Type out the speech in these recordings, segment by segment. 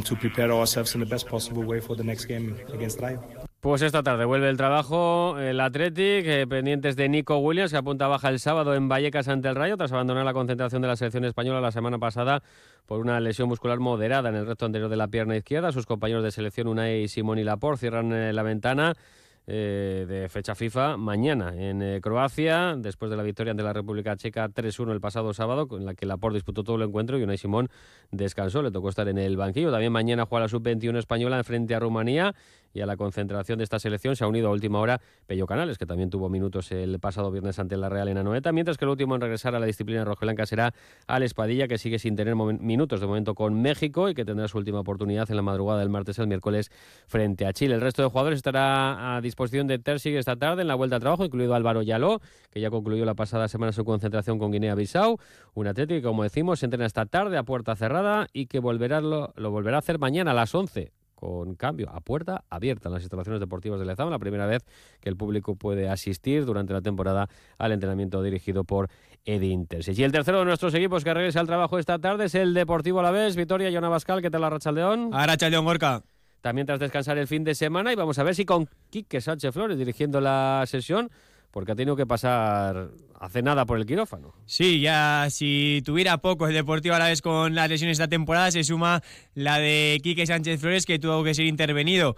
to prepare ourselves in the best possible way for the next game against Rayo. Pues esta tarde vuelve el trabajo, el Athletic, pendientes de Nico Williams, que apunta baja el sábado en Vallecas ante el Rayo, tras abandonar la concentración de la selección española la semana pasada por una lesión muscular moderada en el recto anterior de la pierna izquierda. Sus compañeros de selección Unai Simón y Laporte cierran la ventana de fecha FIFA mañana en Croacia, después de la victoria ante la República Checa 3-1 el pasado sábado, con la que Laporte disputó todo el encuentro y Unai Simón descansó, le tocó estar en el banquillo. También mañana juega la Sub-21 española frente a Rumanía, y a la concentración de esta selección se ha unido a última hora Pello Canales, que también tuvo minutos el pasado viernes ante la Real en Anoeta, mientras que el último en regresar a la disciplina rojiblanca será Alex Padilla, que sigue sin tener minutos de momento con México y que tendrá su última oportunidad en la madrugada del martes al miércoles frente a Chile. El resto de jugadores estará a disposición de Ter Stegen esta tarde en la vuelta al trabajo, incluido Álvaro Yaló, que ya concluyó la pasada semana su concentración con Guinea-Bissau. Un Atlético que, como decimos, se entrena esta tarde a puerta cerrada y que lo volverá a hacer mañana a las 11, con cambio a puerta abierta en las instalaciones deportivas de Lezama, la primera vez que el público puede asistir durante la temporada al entrenamiento dirigido por Edin Terzic. Y el tercero de nuestros equipos que regresa al trabajo esta tarde es el Deportivo Alavés. Vitoria, Jon Abascal, ¿qué tal Arratsaldeon? Arratsaldeon, Gorka. También tras descansar el fin de semana, y vamos a ver si con Quique Sánchez Flores dirigiendo la sesión, porque ha tenido que pasar hace nada por el quirófano. Sí, ya si tuviera poco el Deportivo Alavés con las lesiones esta temporada, se suma la de Quique Sánchez Flores, que tuvo que ser intervenido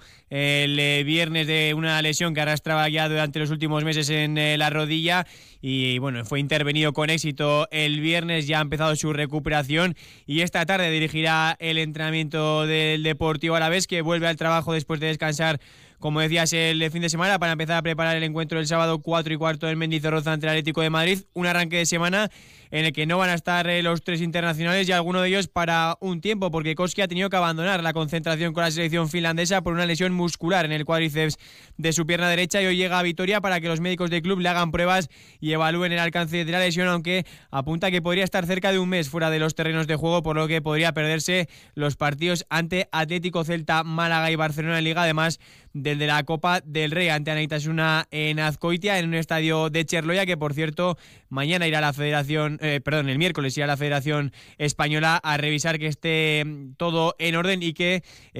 el viernes de una lesión que arrastraba ya durante los últimos meses en la rodilla, y bueno, fue intervenido con éxito el viernes, ya ha empezado su recuperación y esta tarde dirigirá el entrenamiento del Deportivo Alavés, que vuelve al trabajo después de descansar, como decías, el fin de semana, para empezar a preparar el encuentro del sábado 4:15 en Mendizorroza ante el Atlético de Madrid. Un arranque de semana en el que no van a estar los tres internacionales, y alguno de ellos para un tiempo, porque Koski ha tenido que abandonar la concentración con la selección finlandesa por una lesión muscular en el cuádriceps de su pierna derecha, y hoy llega a Vitoria para que los médicos del club le hagan pruebas y evalúen el alcance de la lesión, aunque apunta que podría estar cerca de un mes fuera de los terrenos de juego, por lo que podría perderse los partidos ante Atlético, Celta, Málaga y Barcelona en Liga, además del de la Copa del Rey ante Anaitasuna en Azkoitia, en un estadio de Cherloya, que por cierto mañana irá a la Federación, el miércoles irá a la Federación Española a revisar que esté todo en orden y que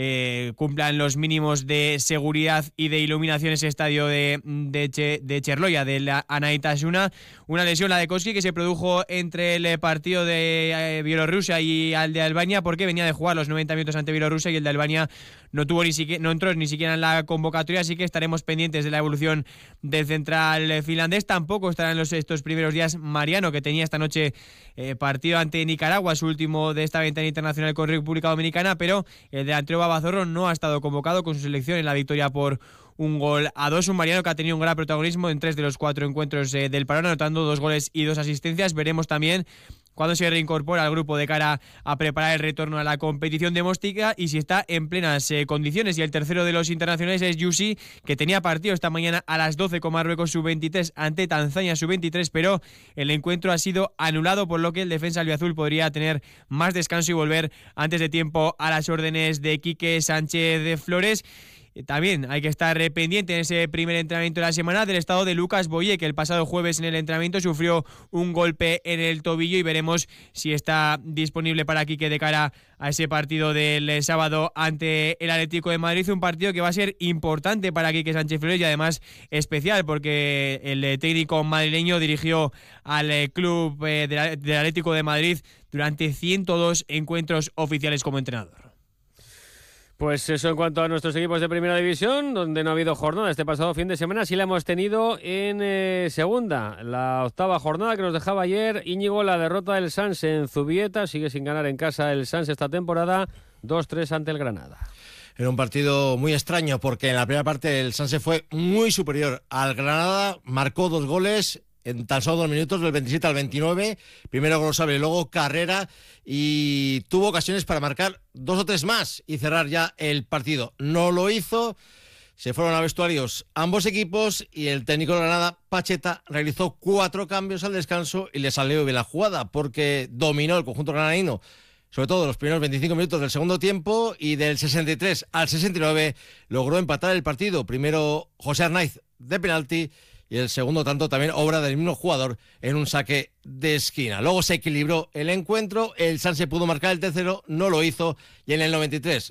cumplan los mínimos de seguridad y de iluminación ese estadio de Cherloya, de la Anaitasuna. Una lesión, la de Koski, que se produjo entre el partido de Bielorrusia y el de Albania, porque venía de jugar los 90 minutos ante Bielorrusia y el de Albania no entró ni siquiera en la convocatoria, así que estaremos pendientes de la evolución del central finlandés. Tampoco estará en estos primeros días Mariano, que tenía esta noche partido ante Nicaragua, su último de esta ventana internacional con República Dominicana, pero el delantero Babazorro no ha estado convocado con su selección en la victoria por 1-2. Un Mariano que ha tenido un gran protagonismo en 3 de los 4 encuentros del Parón, anotando 2 goles y 2 asistencias. Veremos también cuando se reincorpora al grupo de cara a preparar el retorno a la competición doméstica y si está en plenas condiciones. Y el tercero de los internacionales es Yusi, que tenía partido esta mañana a las 12 con Marruecos sub-23 ante Tanzania sub-23, pero el encuentro ha sido anulado, por lo que el defensa albiazul podría tener más descanso y volver antes de tiempo a las órdenes de Quique Sánchez de Flores. También hay que estar pendiente en ese primer entrenamiento de la semana del estado de Lucas Boye, que el pasado jueves en el entrenamiento sufrió un golpe en el tobillo, y veremos si está disponible para Quique de cara a ese partido del sábado ante el Atlético de Madrid. Un partido que va a ser importante para Quique Sánchez Flores y además especial, porque el técnico madrileño dirigió al club del Atlético de Madrid durante 102 encuentros oficiales como entrenador. Pues eso en cuanto a nuestros equipos de primera división, donde no ha habido jornada este pasado fin de semana. Sí la hemos tenido en segunda, la octava jornada que nos dejaba ayer Íñigo, la derrota del Sanse en Zubieta. Sigue sin ganar en casa el Sanse esta temporada, 2-3 ante el Granada. Era un partido muy extraño, porque en la primera parte el Sanse fue muy superior al Granada, marcó 2 goles en tan solo 2 minutos, del 27 al 29, primero Grosable y luego Carrera, y tuvo ocasiones para marcar 2 o 3 más y cerrar ya el partido. No lo hizo, se fueron a vestuarios ambos equipos y el técnico de Granada, Pacheta, realizó 4 cambios al descanso y le salió bien la jugada, porque dominó el conjunto granadino, sobre todo los primeros 25 minutos del segundo tiempo, y del 63 al 69 logró empatar el partido. Primero José Arnaiz de penalti, y el segundo tanto también obra del mismo jugador en un saque de esquina. Luego se equilibró el encuentro, el Sanse pudo marcar el tercero, no lo hizo, y en el 93